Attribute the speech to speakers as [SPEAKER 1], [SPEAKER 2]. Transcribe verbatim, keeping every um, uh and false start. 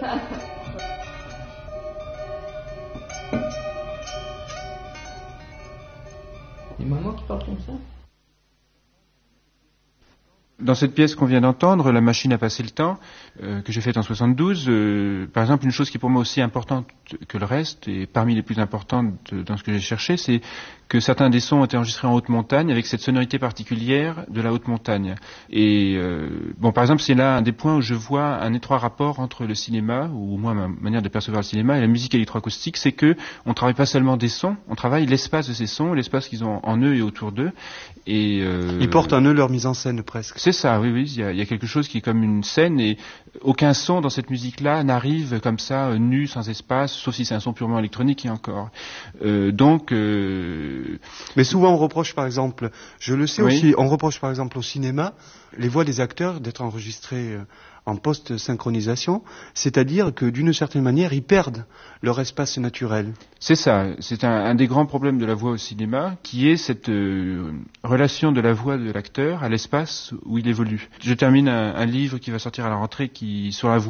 [SPEAKER 1] Les mamans qui parlent comme ça?
[SPEAKER 2] Dans cette pièce qu'on vient d'entendre, La machine à passer le temps, euh, que j'ai faite en soixante-douze, euh, par exemple, une chose qui est pour moi aussi importante que le reste, et parmi les plus importantes dans ce que j'ai cherché, c'est que certains des sons ont été enregistrés en haute montagne avec cette sonorité particulière de la haute montagne. Et euh, bon, par exemple, c'est là un des points où je vois un étroit rapport entre le cinéma, ou au moins ma manière de percevoir le cinéma, et la musique électroacoustique, c'est que on travaille pas seulement des sons, on travaille l'espace de ces sons, l'espace qu'ils ont en eux et autour d'eux. Et euh,
[SPEAKER 3] ils portent en eux leur mise en scène presque.
[SPEAKER 2] C'est ça, oui, oui. Il y a, il y a quelque chose qui est comme une scène, et aucun son dans cette musique-là n'arrive comme ça, euh, nu, sans espace, sauf si c'est un son purement électronique et encore. Euh, donc. Euh,
[SPEAKER 3] Mais souvent on reproche, par exemple, je le sais
[SPEAKER 2] oui.
[SPEAKER 3] aussi, on reproche par exemple au cinéma les voix des acteurs d'être enregistrées en post-synchronisation, c'est-à-dire que d'une certaine manière, ils perdent leur espace naturel.
[SPEAKER 2] C'est ça, c'est un, un des grands problèmes de la voix au cinéma, qui est cette euh, relation de la voix de l'acteur à l'espace où il évolue. Je termine un, un livre qui va sortir à la rentrée qui sur la voix